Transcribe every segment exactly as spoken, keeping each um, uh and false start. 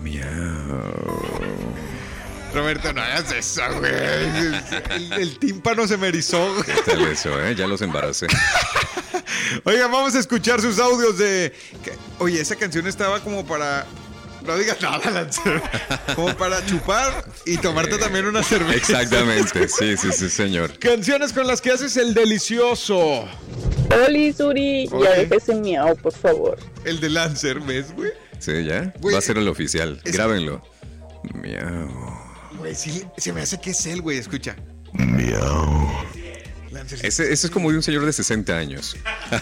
Miau. Roberto, no hagas eso, güey. El, el tímpano se me erizó. ¿Qué tal eso, eh? Ya los embaracé. Oigan, vamos a escuchar sus audios de... Oye, esa canción estaba como para... No digas nada, Lancer. Como para chupar y tomarte eh, también una cerveza. Exactamente, sí, sí, sí, señor. Canciones con las que haces el delicioso. Oli, Suri, Oye. ya déjese miau, por favor. El de Lancer, ¿ves, güey? Sí, ya. Güey, va a ser el oficial. Es... Grábenlo. Miau. Güey, sí, se me hace que es él, güey, escucha. Miau. Ese, ese es como de un señor de sesenta años.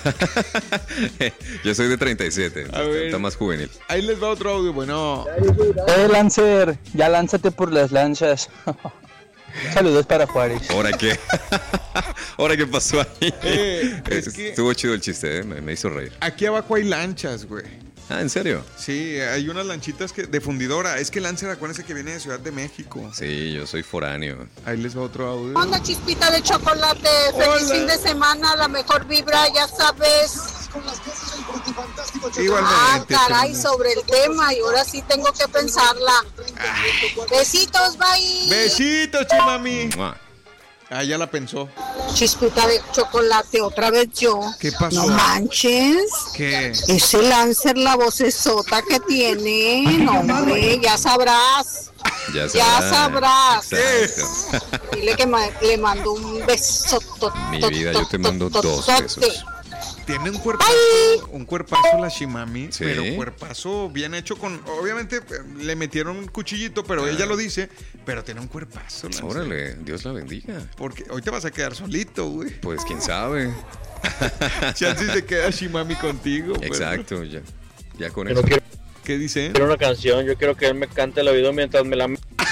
Yo soy de treinta y siete. A ver, está más juvenil. Ahí les va otro audio, bueno. Eh, Lancer, ya lánzate por las lanchas. Saludos para Juárez. ¿Ahora qué? ¿Ahora qué pasó ahí? Eh, es es, que estuvo chido el chiste, ¿eh? me, me hizo reír. Aquí abajo hay lanchas, güey. Ah, ¿en serio? Sí, hay unas lanchitas que de fundidora. Es que Lancer, acuérdense que viene de Ciudad de México. Sí, yo soy foráneo. Ahí les va otro audio. Onda, Chispita de chocolate. Feliz Hola. fin de semana, la mejor vibra, ya sabes. Igualmente. Ah, caray, sobre el tema. Y ahora sí tengo que pensarla. Ay. Besitos, bye. Besitos, chimami. Mua. Ah, ya la pensó. Chispita de chocolate, otra vez yo. ¿Qué pasó? No manches. ¿Qué? Ese Lancer, la vocesota que tiene. No, hombre, ya sabrás. Ya sabrás. Ya sabrás. Exacto. Dile que ma- le mando un beso. Mi vida, yo te mando dos besos. Tiene un cuerpazo, Ay. un cuerpazo la Shimami, ¿sí? Pero cuerpazo bien hecho con... Obviamente le metieron un cuchillito, pero ah. ella lo dice, pero tiene un cuerpazo. Lancer. Órale, Dios la bendiga. Porque hoy te vas a quedar solito, güey. Pues quién sabe. Chance se queda Shimami contigo. Exacto, pero... ya, ya con pero eso. Quiero, ¿Qué dice? Quiero una canción, yo quiero que él me cante el oído mientras me la...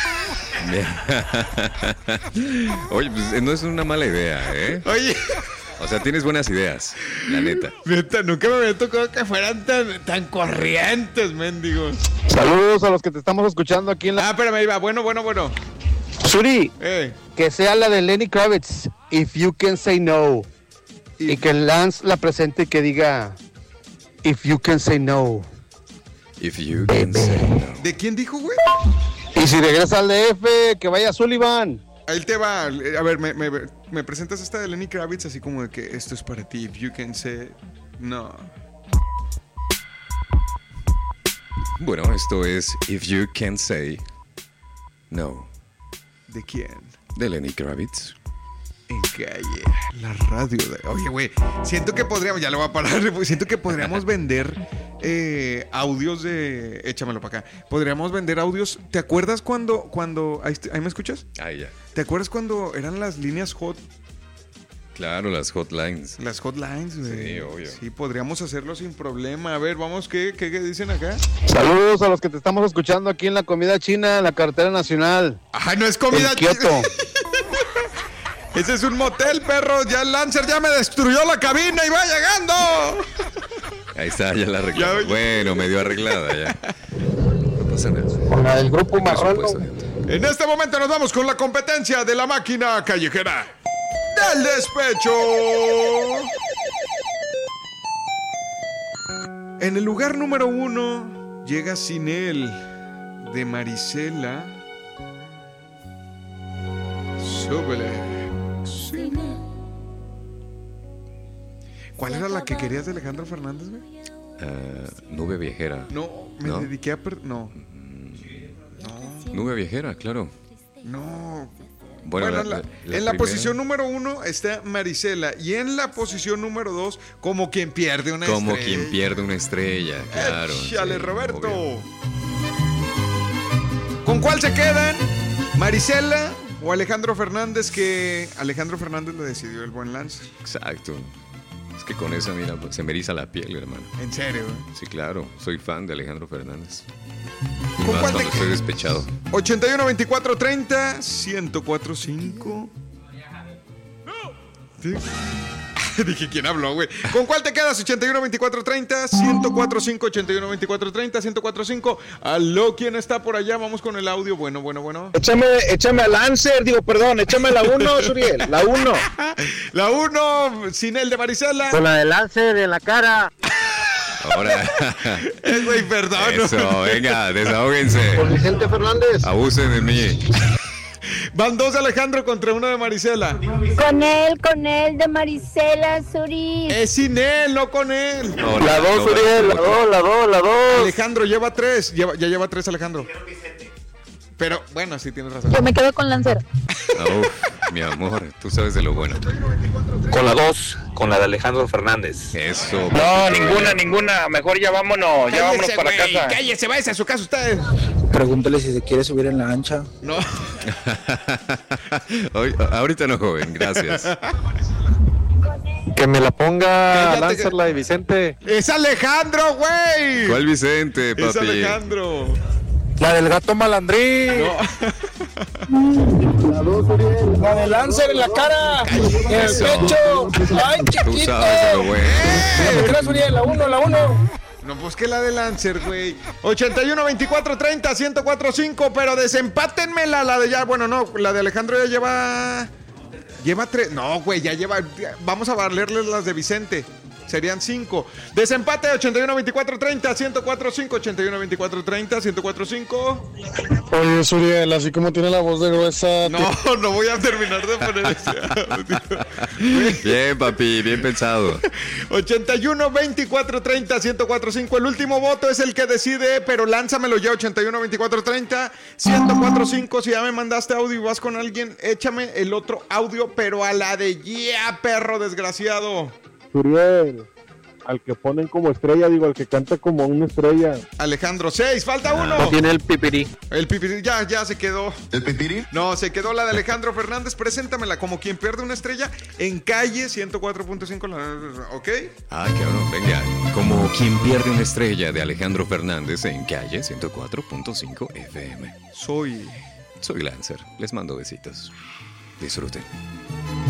Oye, pues no es una mala idea, ¿eh? Oye... O sea, tienes buenas ideas, la neta. Neta, nunca me había tocado que fueran tan, tan corrientes, mendigos. Saludos a los que te estamos escuchando aquí en la... Ah, espérame, ahí va. Bueno, bueno, bueno. Suri, hey. que sea la de Lenny Kravitz, If You Can Say No. If... Y que Lance la presente y que diga, If You Can Say No. If You Can Say No. ¿De quién dijo, güey? Y si regresa al D F, que vaya Sullivan. Ahí te va. A ver, me, me, me presentas esta de Lenny Kravitz así como de que esto es para ti. If you can say no. Bueno, esto es If You Can Say No. ¿De quién? De Lenny Kravitz. En calle, la radio de... Oye, güey, siento que podríamos... Ya lo voy a parar. Siento que podríamos vender eh, audios de... Échamelo para acá. Podríamos vender audios... ¿Te acuerdas cuando... cuando ahí, ¿ahí me escuchas? Ahí ya. ¿Te acuerdas cuando eran las líneas hot? Claro, las hotlines. Las hotlines, güey. Sí, obvio. Sí, podríamos hacerlo sin problema. A ver, vamos, ¿qué, qué, qué dicen acá? Saludos a los que te estamos escuchando aquí en la comida china, en la carretera nacional. Ay, no es comida china. Ese es un motel, perro. Ya el Lancer ya me destruyó la cabina y va llegando. Ahí está, ya la arreglada. Bueno, medio arreglada ya. No pasa nada. Con la del grupo marrón. En este momento nos vamos con la competencia de la máquina callejera del despecho. En el lugar número uno llega Sin Él de Marisela. Súbele. ¿Cuál era la que querías de Alejandro Fernández, güey? Uh, nube viajera. No, me ¿No? dediqué a... Per- no. no. Nube viajera, claro. No. Bueno, bueno la, en la, la, la en primera... la posición número uno está Marisela. Y en la posición número dos, como quien pierde una como estrella. Como quien pierde una estrella, claro. Échale, sí, Roberto. Obvio. ¿Con cuál se quedan? ¿Marisela o Alejandro Fernández? Que Alejandro Fernández le decidió el buen Lance. Exacto. Es que con esa, mira, se me eriza la piel, hermano. ¿En serio? Sí, claro. Soy fan de Alejandro Fernández. Y ¿Con más cuál cuando te... estoy despechado. ochenta y uno, veinticuatro, treinta, ciento cuatro, cinco. ¿Sí? Dije, ¿quién habló, güey? ¿Con cuál te quedas? ochenta y uno, veinticuatro, treinta, ciento cuatro, cinco, ochenta y uno, veinticuatro, treinta, ciento cuatro, cinco. Aló, ¿quién está por allá? Vamos con el audio. Bueno, bueno, bueno. Échame, échame a Lancer, digo, perdón, échame la uno, Suriel, la uno. La uno, Sin Él de Marisela. Con la de Lancer en la cara. Ahora. Eh, güey, perdón. Eso, venga, desahóguense. Con Vicente Fernández. Abusen de mí. Van dos de Alejandro contra uno de Marisela. Con él, con él, de Marisela, Suri. Es sin él, no con él. No, La no, dos, no, Uriel, no, la no. dos, la dos, la dos. Alejandro lleva tres. Lleva, ya lleva tres, Alejandro. Pero, bueno, sí tienes razón. Yo me quedo con Lancer. Uf, mi amor, tú sabes de lo bueno. Con la dos, con la de Alejandro Fernández. Eso. No, papito, ninguna, ya. ninguna. Mejor ya vámonos, ya vámonos para güey, casa. Cállese, váyase a su casa usted. Pregúntale si se quiere subir en la ancha. No. Hoy- ahorita no, joven, gracias. Que me la ponga Cállate, Lancer, la de Vicente. Es Alejandro, güey. ¿Cuál Vicente, Es papi? Alejandro. La del gato malandrín. No. La dos, Uriel. La de Lancer en la cara. En el Eso. pecho. Ay, Tú chiquito. sabes de lo bueno. ¿Me crees, Uriel? La uno, la uno. No, pues que la de Lancer, güey. ochenta y uno, veinticuatro, treinta, ciento cuatro, cinco. Pero desempátenmela, la de ya. Bueno, no, la de Alejandro ya lleva. Lleva tres. No, güey, ya lleva. Vamos a valerles las de Vicente. Serían cinco. Desempate ochenta y uno, veinticuatro, treinta, ciento cuatro, cinco. ochenta y uno, veinticuatro, treinta, ciento cuatro, cinco. Oye, Suriel, así como tiene la voz de gruesa. No, no voy a terminar de poner ese audio. Bien, papi, bien pensado. ochenta y uno, veinticuatro, treinta, ciento cuatro, cinco. El último voto es el que decide, pero lánzamelo ya. ochenta y uno, veinticuatro, treinta, ciento cuatro, cinco. Si ya me mandaste audio y vas con alguien, échame el otro audio, pero a la de yeah, perro desgraciado. Uriel. Al que ponen como estrella, digo, al que canta como una estrella. Alejandro, seis, falta uno. No tiene el pipirí. El pipirí, ya, ya se quedó. ¿El pipirí? No, se quedó la de Alejandro Fernández. Preséntamela como quien pierde una estrella en calle ciento cuatro punto cinco. ¿Ok? Ah, cabrón, venga. Como quien pierde una estrella de Alejandro Fernández en calle ciento cuatro punto cinco F M. Soy. Soy Lancer. Les mando besitos. Disfruten.